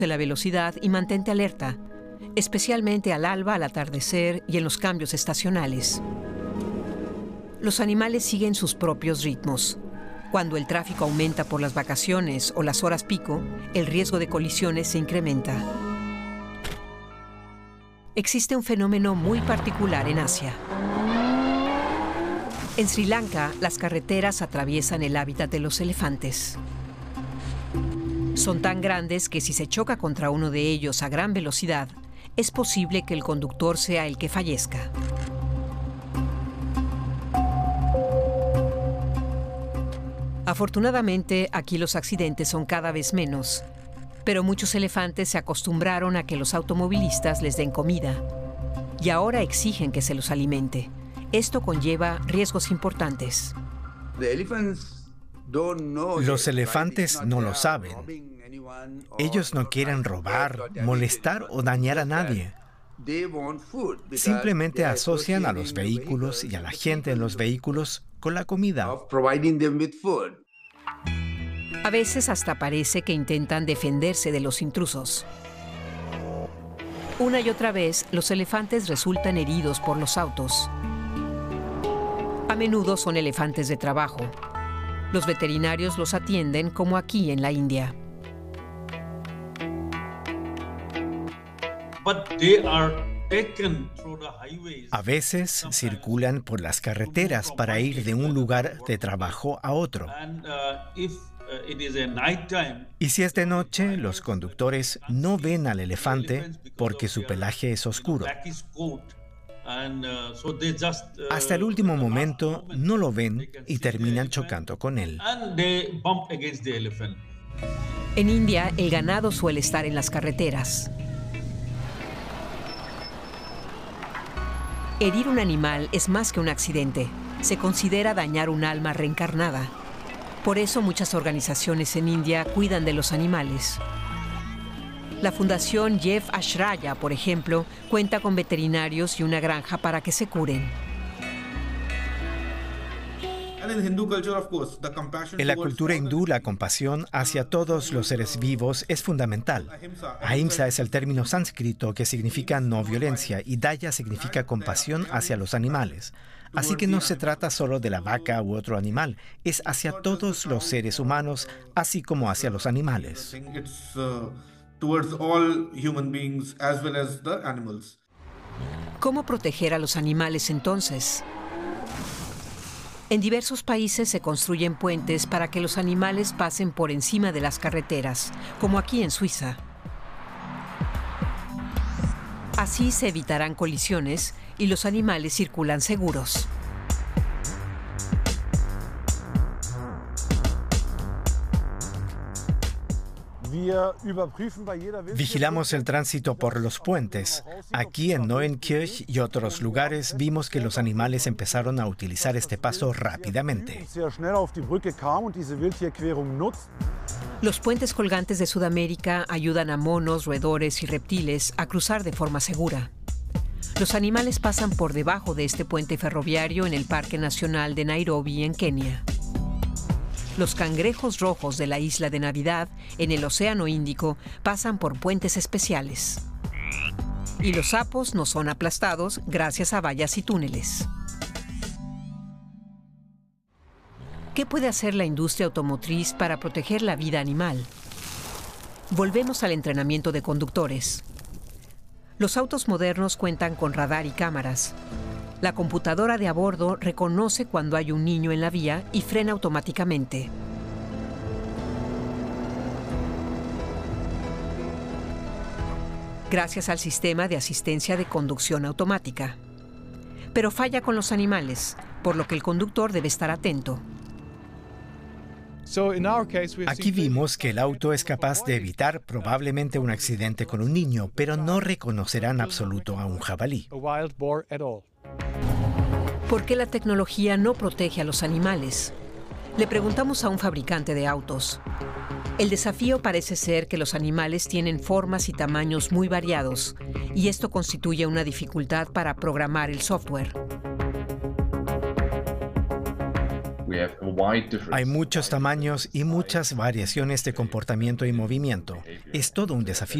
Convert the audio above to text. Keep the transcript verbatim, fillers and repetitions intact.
de la velocidad y mantente alerta, especialmente al alba, al atardecer y en los cambios estacionales. Los animales siguen sus propios ritmos. Cuando el tráfico aumenta por las vacaciones o las horas pico, el riesgo de colisiones se incrementa. Existe un fenómeno muy particular en Asia. En Sri Lanka, las carreteras atraviesan el hábitat de los elefantes. Son tan grandes que si se choca contra uno de ellos a gran velocidad, es posible que el conductor sea el que fallezca. Afortunadamente, aquí los accidentes son cada vez menos, pero muchos elefantes se acostumbraron a que los automovilistas les den comida y ahora exigen que se los alimente. Esto conlleva riesgos importantes. Los elefantes no lo saben. Ellos no quieren robar, molestar o dañar a nadie. Simplemente asocian a los vehículos y a la gente en los vehículos con la comida. A veces hasta parece que intentan defenderse de los intrusos. Una y otra vez, los elefantes resultan heridos por los autos. A menudo son elefantes de trabajo. Los veterinarios los atienden como aquí en la India. A veces circulan por las carreteras para ir de un lugar de trabajo a otro. Y si es de noche, los conductores no ven al elefante porque su pelaje es oscuro. Hasta el último momento no lo ven y terminan chocando con él. En India, el ganado suele estar en las carreteras. Herir un animal es más que un accidente. Se considera dañar un alma reencarnada. Por eso muchas organizaciones en India cuidan de los animales. La Fundación Jeev Ashraya, por ejemplo, cuenta con veterinarios y una granja para que se curen. En la cultura hindú, la compasión hacia todos los seres vivos es fundamental. Ahimsa es el término sánscrito que significa no violencia y daya significa compasión hacia los animales. Así que no se trata solo de la vaca u otro animal, es hacia todos los seres humanos, así como hacia los animales. ¿Cómo proteger a los animales entonces? En diversos países se construyen puentes para que los animales pasen por encima de las carreteras, como aquí en Suiza. Así se evitarán colisiones y los animales circulan seguros. Vigilamos el tránsito por los puentes. Aquí en Neuenkirch y otros lugares vimos que los animales empezaron a utilizar este paso rápidamente. Los puentes colgantes de Sudamérica ayudan a monos, roedores y reptiles a cruzar de forma segura. Los animales pasan por debajo de este puente ferroviario en el Parque Nacional de Nairobi, en Kenia. Los cangrejos rojos de la isla de Navidad, en el Océano Índico, pasan por puentes especiales. Y los sapos no son aplastados gracias a vallas y túneles. ¿Qué puede hacer la industria automotriz para proteger la vida animal? Volvemos al entrenamiento de conductores. Los autos modernos cuentan con radar y cámaras. La computadora de a bordo reconoce cuando hay un niño en la vía y frena automáticamente. Gracias al sistema de asistencia de conducción automática. Pero falla con los animales, por lo que el conductor debe estar atento. Aquí vimos que el auto es capaz de evitar probablemente un accidente con un niño, pero no reconocerá en absoluto a un jabalí. ¿Por qué la tecnología no protege a los animales? Le preguntamos a un fabricante de autos. El desafío parece ser que los animales tienen formas y tamaños muy variados, y esto constituye una dificultad para programar el software. Hay muchos tamaños y muchas variaciones de comportamiento y movimiento. Es todo un desafío.